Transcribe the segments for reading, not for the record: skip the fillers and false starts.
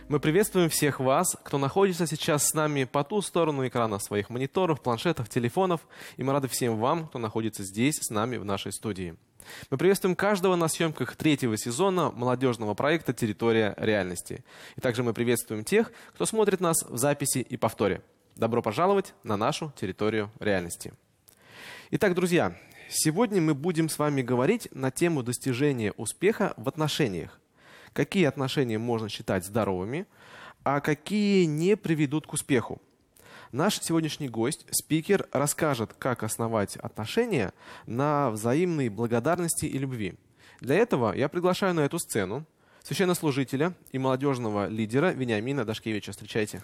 Мы приветствуем всех вас, кто находится сейчас с нами по ту сторону экрана своих мониторов, планшетов, телефонов. И мы рады всем вам, кто находится здесь с нами в нашей студии. Мы приветствуем каждого на съемках третьего сезона молодежного проекта «Территория реальности». И также мы приветствуем тех, кто смотрит нас в записи и повторе. Добро пожаловать на нашу территорию реальности. Итак, друзья, сегодня мы будем с вами говорить на тему достижения успеха в отношениях. Какие отношения можно считать здоровыми, а какие не приведут к успеху. Наш сегодняшний гость, спикер, расскажет, как основать отношения на взаимной благодарности и любви. Для этого я приглашаю на эту сцену священнослужителя и молодежного лидера Вениамина Дашкевича. Встречайте.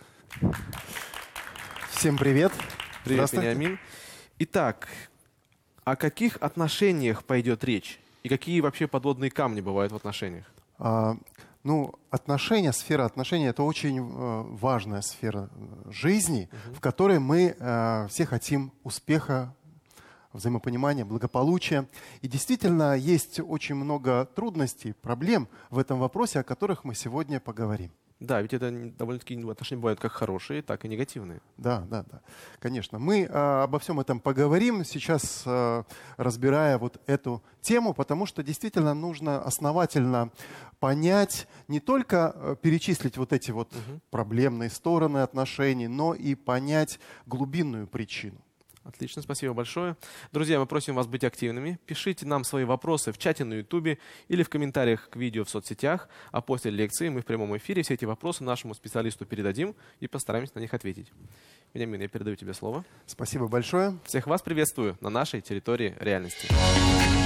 Всем привет. Привет, Вениамин. Итак, о каких отношениях пойдет речь? И какие вообще подводные камни бывают в отношениях? Отношения, сфера отношений – это очень важная сфера жизни, в которой мы все хотим успеха, взаимопонимания, благополучия. И действительно, есть очень много трудностей, проблем в этом вопросе, о которых мы сегодня поговорим. Да, ведь это довольно-таки отношения бывают как хорошие, так и негативные. Да, конечно. Мы обо всем этом поговорим сейчас, разбирая вот эту тему, потому что действительно нужно основательно понять, не только перечислить вот эти вот проблемные стороны отношений, но и понять глубинную причину. Отлично, спасибо большое. Друзья, мы просим вас быть активными. Пишите нам свои вопросы в чате на YouTube или в комментариях к видео в соцсетях. А после лекции мы в прямом эфире все эти вопросы нашему специалисту передадим и постараемся на них ответить. Вениамин, я передаю тебе слово. Спасибо большое. Всех вас приветствую на нашей территории реальности.